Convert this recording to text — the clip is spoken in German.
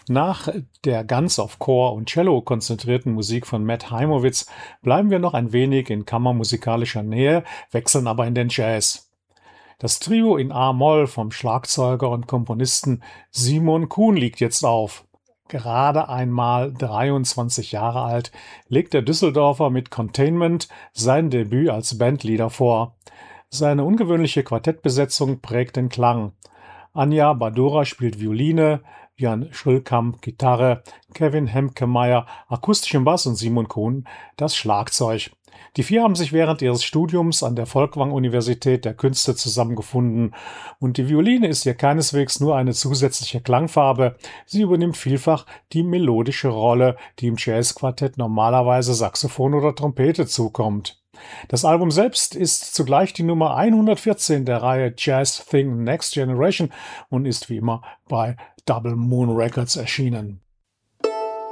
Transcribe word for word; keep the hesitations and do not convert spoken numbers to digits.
Nach der ganz auf Chor und Cello konzentrierten Musik von Matt Heimowitz bleiben wir noch ein wenig in kammermusikalischer Nähe, wechseln aber in den Jazz. Das Trio in A-Moll vom Schlagzeuger und Komponisten Simon Kuhn liegt jetzt auf. Gerade einmal dreiundzwanzig Jahre alt, legt der Düsseldorfer mit Containment sein Debüt als Bandleader vor. Seine ungewöhnliche Quartettbesetzung prägt den Klang. Anja Badura spielt Violine, Jan Schulkamp Gitarre, Kevin Hemkemeyer akustischen Bass und Simon Kuhn das Schlagzeug. Die vier haben sich während ihres Studiums an der Folkwang-Universität der Künste zusammengefunden und die Violine ist hier keineswegs nur eine zusätzliche Klangfarbe, sie übernimmt vielfach die melodische Rolle, die im Jazzquartett normalerweise Saxophon oder Trompete zukommt. Das Album selbst ist zugleich die Nummer hundertvierzehn der Reihe Jazz Thing Next Generation und ist wie immer bei Double Moon Records erschienen.